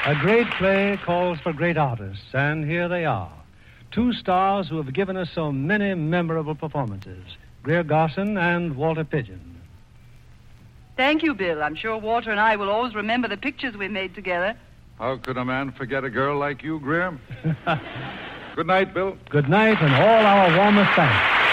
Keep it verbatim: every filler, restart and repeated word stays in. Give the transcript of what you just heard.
A great play calls for great artists, and here they are. Two stars who have given us so many memorable performances, Greer Garson and Walter Pidgeon. Thank you, Bill. I'm sure Walter and I will always remember the pictures we made together. How could a man forget a girl like you, Greer? Good night, Bill. Good night, and all our warmest thanks.